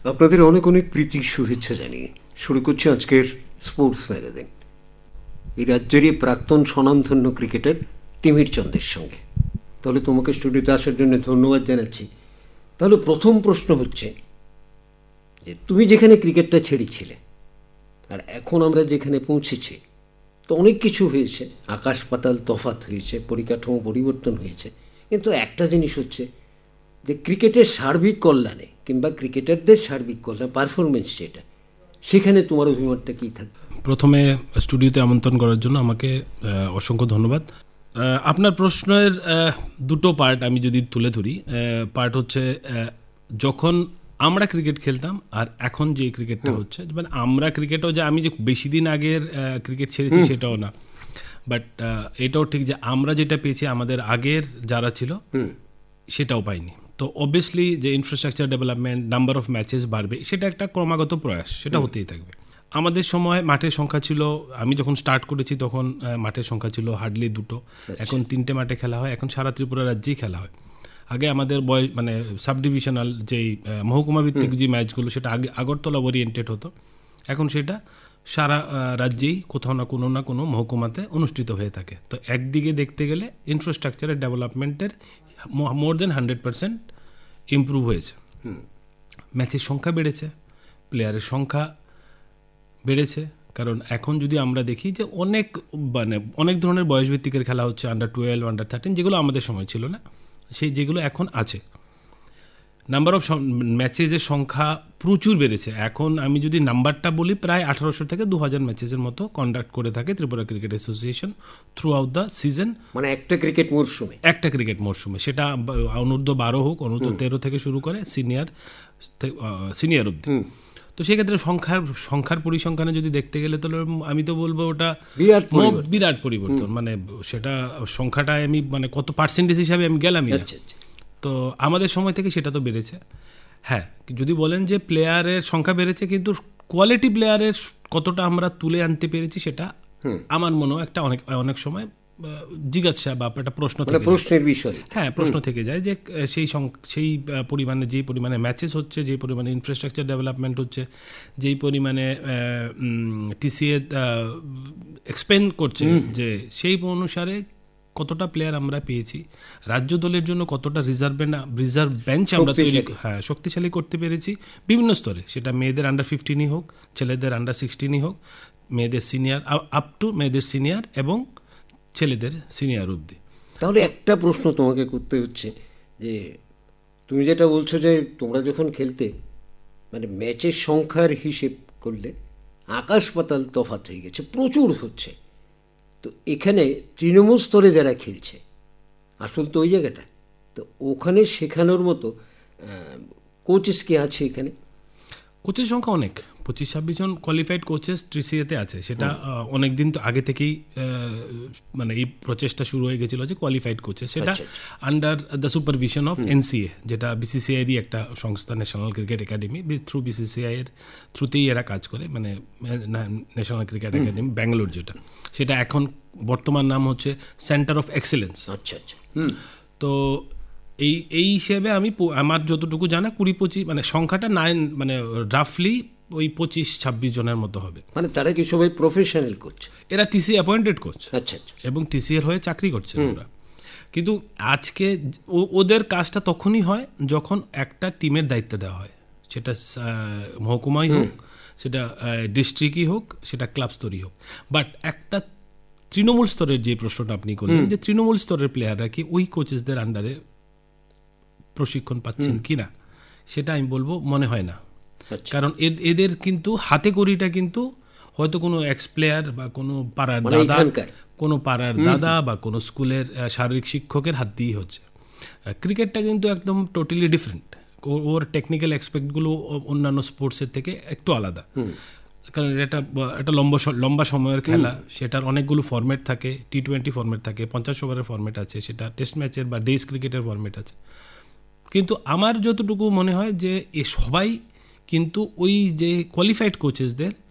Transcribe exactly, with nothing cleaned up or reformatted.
আপনাদের অনেক অনেক প্রীতি শুভেচ্ছা জানিয়ে শুরু করছি আজকের স্পোর্টস ম্যাগাজিন, এই রাজ্যেরই প্রাক্তন স্বনামধন্য ক্রিকেটার তিমির চন্দের সঙ্গে। তাহলে তোমাকে স্টুডিওতে আসার জন্য ধন্যবাদ জানাচ্ছি। তাহলে প্রথম প্রশ্ন হচ্ছে যে তুমি যেখানে ক্রিকেটটা ছেড়েছিলে আর এখন আমরা যেখানে পৌঁছেছি, তো অনেক কিছু হয়েছে, আকাশ পাতাল তফাৎ হয়েছে, পরিকাঠামো পরিবর্তন হয়েছে, কিন্তু একটা জিনিস হচ্ছে যে ক্রিকেটের সার্বিক কল্যাণে কিংবা ক্রিকেটারদের সার্বিক কল্যাণ পারফরমেন্স যেটা, সেখানে তোমার অভিমতটা কী থাকবে? প্রথমে স্টুডিওতে আমন্ত্রণ করার জন্য আমাকে অসংখ্য ধন্যবাদ। আপনার প্রশ্নের দুটো পার্ট আমি যদি তুলে ধরি, পার্ট হচ্ছে যখন আমরা ক্রিকেট খেলতাম আর এখন যে ক্রিকেটটা হচ্ছে, মানে আমরা ক্রিকেটও যে আমি যে বেশি দিন আগের ক্রিকেট ছেড়েছি সেটাও না, বাট এটাও ঠিক যে আমরা যেটা পেয়েছি আমাদের আগের যারা ছিল সেটাও পাইনি। তো অবভিয়াসলি যে infrastructure development, number of matches বাড়বে, সেটা একটা ক্রমাগত প্রয়াস, সেটা হতেই থাকবে। আমাদের সময় মাঠের সংখ্যা ছিল, আমি যখন স্টার্ট করেছি তখন মাঠের সংখ্যা ছিল হার্ডলি দুটো, এখন তিনটে মাঠে খেলা হয়, এখন সারা ত্রিপুরা রাজ্যেই খেলা হয়। আগে আমাদের বয় মানে সাব ডিভিশনাল যেই মহকুমা ভিত্তিক যে ম্যাচগুলো সেটা আগে আগরতলা ওরিয়েন্টেড হতো, এখন সেটা সারা রাজ্যেই কোথাও না কোনো না কোনো মহকুমাতে অনুষ্ঠিত হয়ে থাকে। তো একদিকে দেখতে গেলে ইনফ্রাস্ট্রাকচারের ডেভেলপমেন্টের মোর দেন হান্ড্রেড পার্সেন্ট ইমপ্রুভ হয়েছে। ম্যাচের সংখ্যা বেড়েছে, প্লেয়ারের সংখ্যা বেড়েছে, কারণ এখন যদি আমরা দেখি যে অনেক মানে অনেক ধরনের বয়সভিত্তিকের খেলা হচ্ছে, আন্ডার টুয়েলভ, আন্ডার থার্টিন, যেগুলো আমাদের সময় ছিল না, সেই যেগুলো এখন আছে। নাম্বার অফ ম্যাচেসের সংখ্যা প্রচুর বেড়েছে। এখন আমি যদি নাম্বারটা বলি, প্রায় আঠারোশো থেকে দু হাজার ম্যাচেসের মতো কন্ডাক্ট করে থাকে Tripura cricket association through out the season, মানে একটা ক্রিকেট মরশুমে একটা ক্রিকেট মরশুমে সেটা অনূর্ধ্ব বারো হোক, অনূর্ধ্ব তেরো থেকে শুরু করে সিনিয়র সিনিয়র অব্দি। তো সেক্ষেত্রে সংখ্যার সংখ্যার পরিসংখ্যানে যদি দেখতে গেলে তাহলে আমি তো বলবো ওটা বিরাট পরিবর্তন। মানে সেটা সংখ্যাটা আমি মানে কত পার্সেন্টেজ হিসাবে আমি গেলামই না। তো আমাদের সময় থেকে সেটা তো বেড়েছে। হ্যাঁ, যদি বলেন যে প্লেয়ারের সংখ্যা বেড়েছে, কিন্তু কোয়ালিটি প্লেয়ারের কতটা আমরা তুলে আনতে পেরেছি সেটা আমার মনে হয় একটা অনেক অনেক সময় জিজ্ঞাসা বা একটা প্রশ্ন প্রশ্নের বিষয় হ্যাঁ প্রশ্ন থেকে যায় যে সেই সেই পরিমাণে যেই পরিমাণে ম্যাচেস হচ্ছে, যেই পরিমাণে ইনফ্রাস্ট্রাকচার ডেভেলপমেন্ট হচ্ছে, যেই পরিমাণে টিসিএ এক্সপেন্ড করছে, যে সেই অনুসারে কতটা প্লেয়ার আমরা পেয়েছি, রাজ্য দলের জন্য কতটা রিজার্ভ রিজার্ভ বেঞ্চ আমরা তৈরি হ্যাঁ শক্তিশালী করতে পেরেছি বিভিন্ন স্তরে, সেটা মেয়েদের আন্ডার ফিফটিনই হোক, ছেলেদের আন্ডার সিক্সটিনই হোক, মেয়েদের সিনিয়র আপ টু মেয়েদের সিনিয়র এবং ছেলেদের সিনিয়র অবধি। তাহলে একটা প্রশ্ন তোমাকে করতে হচ্ছে যে তুমি যেটা বলছো যে তোমরা যখন খেলতে মানে ম্যাচের সংখ্যার হিসেব করলে আকাশ পাতাল তফাৎ হয়ে গেছে, প্রচুর হচ্ছে। তো এখানে তৃণমূল স্তরে যারা খেলছে, আসল তো ওই জায়গাটা, তো ওখানে শেখানোর মতো কোচেস কে আছে? এখানে কোচের সংখ্যা অনেক, পঁচিশ ছাব্বিশ জন কোয়ালিফাইড কোচেস টিসিএতে আছে। সেটা অনেক দিন তো আগে থেকেই মানে এই প্রচেষ্টা শুরু হয়ে গেছিলো যে কোয়ালিফাইড কোচেস, সেটা under the supervision of NCA, যেটা বিসিসিআইয়েরই একটা সংস্থা, ন্যাশনাল ক্রিকেট একাডেমি। থ্রু বিসিসিআইয়ের থ্রুতেই এরা কাজ করে, মানে ন্যাশনাল ক্রিকেট একাডেমি ব্যাঙ্গালোর, যেটা সেটা এখন বর্তমান নাম হচ্ছে সেন্টার অফ এক্সেলেন্স। আচ্ছা আচ্ছা। তো এই এই হিসেবে আমি আমার যতটুকু জানা কুড়ি পঁচিশ মানে সংখ্যাটা নাইন মানে রাফলি ওই পঁচিশ ছাব্বিশ জনের মতো হবে। মানে তারা কি সবাই প্রফেশনাল কোচ? এরা টিসি অ্যাপয়েন্টেড কোচ। আচ্ছা আচ্ছা। এবং টিসি এর হয়ে চাকরি করছে ওরা। কিন্তু আজকে ওদের কাজটা তখনই হয় যখন একটা টিমের দায়িত্ব দেওয়া হয়, সেটা মহকুমাই হোক, সেটা ডিস্ট্রিক্টই হোক, সেটা ক্লাব স্তরই হোক। বাট একটা তৃণমূল স্তরের যে প্রশ্নটা আপনি করলেন, যে তৃণমূল স্তরের প্লেয়াররা কি ওই কোচেসদের আন্ডারে প্রশিক্ষণ পাচ্ছেন কিনা, সেটা আমি বলবো মনে হয় না। কারণ এদের কিন্তু হাতে কড়িটা কিন্তু হয়তো কোনো এক্স প্লেয়ার বা কোনো পাড়ার দাদা কোনো পাড়ার দাদা বা কোনো স্কুলের শারীরিক শিক্ষকের হাত দিয়েই হচ্ছে। ক্রিকেটটা কিন্তু একদম টোটালি ডিফারেন্ট, ওর টেকনিক্যাল অ্যাসপেক্টগুলো অন্যান্য স্পোর্টসের থেকে একটু আলাদা। কারণ এটা একটা লম্বা লম্বা সময়ের খেলা, সেটার অনেকগুলো ফরম্যাট থাকে, টি টোয়েন্টি ফরম্যাট থাকে, পঞ্চাশ ওভারের ফরম্যাট আছে, সেটা টেস্ট ম্যাচের বা ডেজ ক্রিকেটের ফরম্যাট আছে। কিন্তু আমার যতটুকু মনে হয় যে এ সবাই কিন্তু ওই যে কোয়ালিফাইড কোচেসদের